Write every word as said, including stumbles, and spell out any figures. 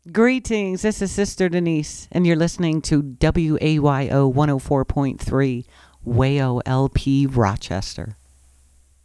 Greetings, this is Sister Denise, and you're listening to W A Y O one oh four point three, W A Y O L P Rochester.